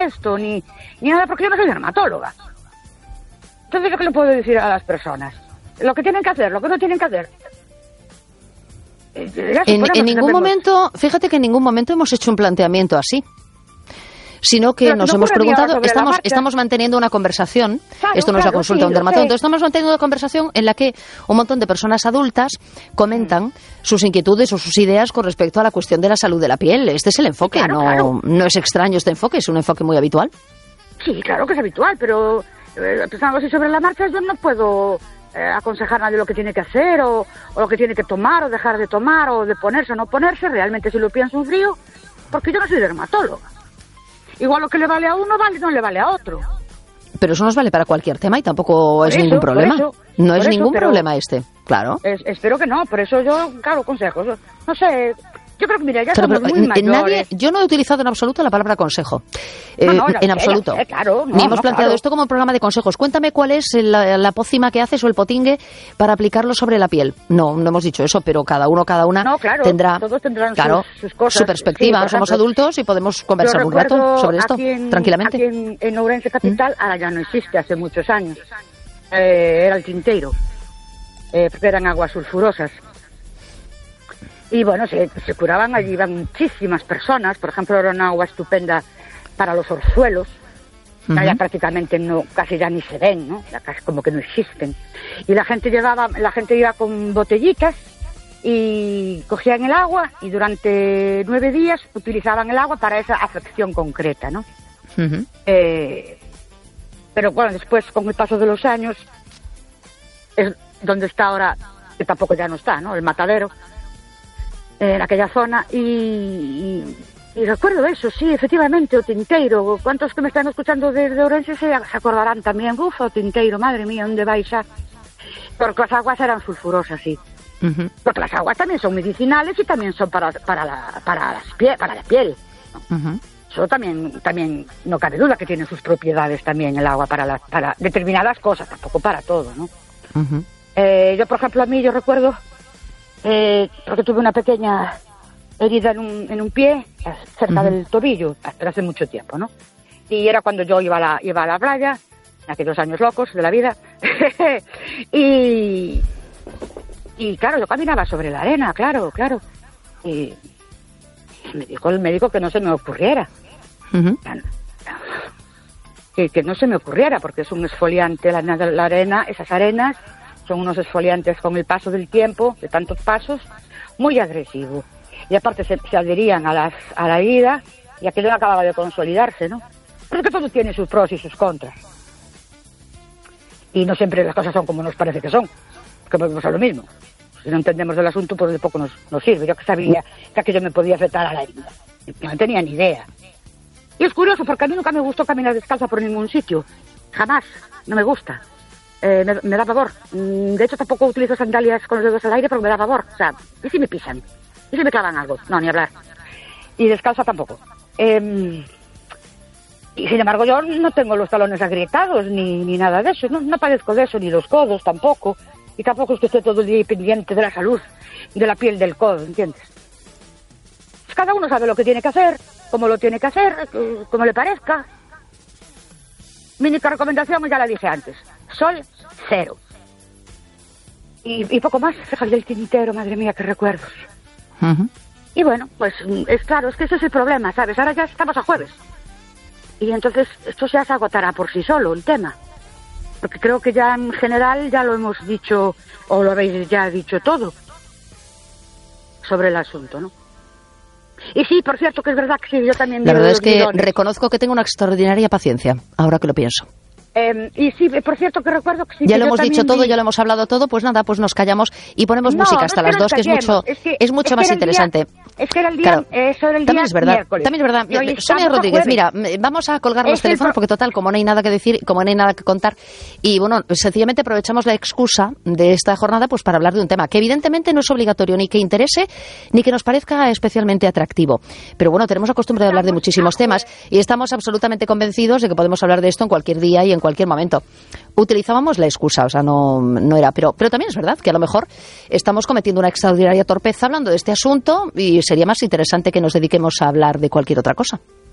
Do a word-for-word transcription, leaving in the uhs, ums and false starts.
esto, ni, ni nada, porque yo no soy dermatóloga. Entonces, ¿yo qué le puedo decir a las personas? Lo que tienen que hacer, lo que no tienen que hacer. En, en ningún momento, fíjate que en ningún momento hemos hecho un planteamiento así, sino que Pero nos no hemos preguntado, estamos, marcha. estamos manteniendo una conversación, claro, esto no es la claro, consulta sí, a un dermatólogo, sí. entonces estamos manteniendo una conversación en la que un montón de personas adultas comentan mm. sus inquietudes o sus ideas con respecto a la cuestión de la salud de la piel. Este es el enfoque, claro, no, claro. no es extraño este enfoque, es un enfoque muy habitual. Sí, claro que es habitual, pero eh, pensando así sobre la marcha, yo no puedo eh, aconsejar a nadie lo que tiene que hacer, o, o lo que tiene que tomar, o dejar de tomar, o de ponerse o no ponerse. Realmente si lo pienso un frío, porque yo no soy dermatóloga. Igual lo que le vale a uno, vale, no le vale a otro. Pero eso nos vale para cualquier tema y tampoco Por es eso, ningún problema. por eso, no es por eso, ningún pero problema este, claro. Es, espero que no, por eso yo, claro, consejos. No sé, yo creo que, mira, ya Pero, somos pero, muy en, mayores. Nadie, yo no he utilizado en absoluto la palabra consejo. Eh, No, no, ya en sé, absoluto. ya sé, claro, no, Ni hemos no, planteado claro. esto como un programa de consejos. Cuéntame cuál es la, la pócima que haces o el potingue para aplicarlo sobre la piel. No, no hemos dicho eso, pero cada uno, cada una No, claro, tendrá todos tendrán claro, sus, sus cosas. su perspectiva. Sí, por Somos ejemplo, adultos y podemos conversar yo un rato recuerdo sobre esto, aquí en, tranquilamente. Aquí en, en Ourense Capital, ¿Mm? Ahora ya no existe, hace muchos años. Eh, era el Tinteiro, eh, porque eran aguas sulfurosas. Y bueno, se, se curaban, allí iban muchísimas personas. Por ejemplo, era una agua estupenda para los orzuelos. Uh-huh. Ya prácticamente no, casi ya ni se ven, ¿no? Ya casi como que no existen. Y la gente llevaba, la gente iba con botellitas y cogían el agua y durante nueve días utilizaban el agua para esa afección concreta, ¿no? Uh-huh. Eh, pero bueno, después, con el paso de los años, es donde está ahora, que tampoco ya no está, ¿no? El matadero. En aquella zona y, y, y recuerdo eso, sí, efectivamente, o Tinteiro. ¿Cuántos que me están escuchando desde Ourense se, se acordarán también? Uf, o Tinteiro, madre mía, ¿dónde vais a...? Porque las aguas eran sulfurosas, sí. Uh-huh. Porque las aguas también son medicinales y también son para, para, la, para, las pie, para la piel, ¿no? Uh-huh. Eso también, también no cabe duda que tiene sus propiedades también el agua para, la, para determinadas cosas, tampoco para todo, ¿no? Uh-huh. Eh, yo, por ejemplo, a mí, yo recuerdo... Eh, porque tuve una pequeña herida en un, en un pie, cerca uh-huh. del tobillo, pero hace mucho tiempo, ¿no? Y era cuando yo iba a la, iba a la playa, en aquellos años locos de la vida, y, y claro, yo caminaba sobre la arena, claro, claro, y me dijo el médico que no se me ocurriera, uh-huh. que, que no se me ocurriera, porque es un exfoliante, la, la arena, esas arenas, son unos exfoliantes con el paso del tiempo, de tantos pasos, muy agresivos. Y aparte se, se adherían a, las, a la herida y aquello no acababa de consolidarse, ¿no? Porque todo tiene sus pros y sus contras. Y no siempre las cosas son como nos parece que son, que volvemos a lo mismo. Si no entendemos el asunto, pues de poco nos, nos sirve. Yo que sabía que aquello me podía afectar a la herida. Yo no tenía ni idea. Y es curioso, porque a mí nunca me gustó caminar descalza por ningún sitio. Jamás. No me gusta. Eh, me, me da pavor. De hecho, tampoco utilizo sandalias con los dedos al aire porque me da pavor. O sea, ¿y si me pisan? ¿Y si me clavan algo? No, ni hablar. Y descalza tampoco. Eh, y sin embargo, yo no tengo los talones agrietados ni, ni nada de eso. No, no padezco de eso, ni los codos tampoco. Y tampoco es que esté todo el día pendiente de la salud de la piel del codo, ¿entiendes? Pues cada uno sabe lo que tiene que hacer, cómo lo tiene que hacer, como le parezca. Mi única recomendación, ya la dije antes, sol cero. Y, y poco más, fíjate del Tinteiro, madre mía, qué recuerdos. Uh-huh. Y bueno, pues es claro, es que ese es el problema, ¿sabes? Ahora ya estamos a jueves. Y entonces esto ya se agotará por sí solo, el tema. Porque creo que ya en general ya lo hemos dicho, o lo habéis ya dicho todo, sobre el asunto, ¿no? Y sí, por cierto, que es verdad que sí, yo también... La verdad es que bidones. Reconozco que tengo una extraordinaria paciencia, ahora que lo pienso. Eh, y sí, por cierto, que recuerdo que sí... Ya que lo hemos dicho todo, vi... ya lo hemos hablado todo, pues nada, pues nos callamos y ponemos no, música hasta no es las dos, que es mucho, es, que, es mucho es más que interesante. Día, es que era el día, claro, eso era el también día es verdad, miércoles. también es verdad. Sonia Rodríguez, mira, vamos a colgar los es teléfonos pro... porque total, como no hay nada que decir, como no hay nada que contar, y bueno, sencillamente aprovechamos la excusa de esta jornada pues para hablar de un tema que evidentemente no es obligatorio ni que interese ni que nos parezca especialmente atractivo. Pero bueno, tenemos la costumbre de hablar de muchísimos temas y estamos absolutamente convencidos de que podemos hablar de esto en cualquier día y en cualquier momento. Utilizábamos la excusa, o sea, no, no era, pero, pero también es verdad que a lo mejor estamos cometiendo una extraordinaria torpeza hablando de este asunto y sería más interesante que nos dediquemos a hablar de cualquier otra cosa.